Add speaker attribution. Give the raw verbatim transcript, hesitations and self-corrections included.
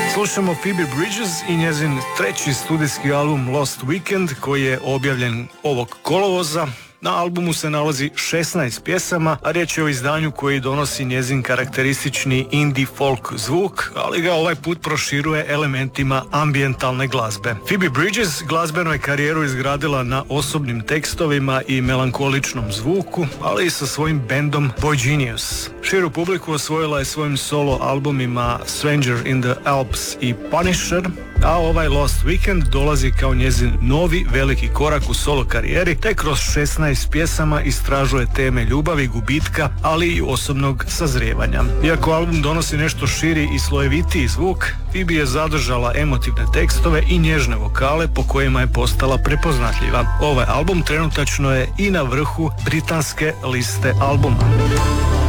Speaker 1: Slušamo Phoebe Bridgers i njezin treći studijski album Lost Weekend koji je objavljen ovog kolovoza. Na albumu se nalazi šesnaest pjesama, a riječ je o izdanju koji donosi njezin karakteristični indie folk zvuk, ali ga ovaj put proširuje elementima ambijentalne glazbe. Phoebe Bridgers glazbenu je karijeru izgradila na osobnim tekstovima i melankoličnom zvuku, ali i sa svojim bendom Boy Genius. Širu publiku osvojila je svojim solo albumima Stranger in the Alps i Punisher, a ovaj Lost Weekend dolazi kao njezin novi veliki korak u solo karijeri, te kroz šesnaest pjesama istražuje teme ljubavi, gubitka, ali i osobnog sazrijevanja. Iako album donosi nešto širi i slojevitiji zvuk, Phoebe je zadržala emotivne tekstove i nježne vokale po kojima je postala prepoznatljiva. Ovaj album trenutačno je i na vrhu britanske liste albuma.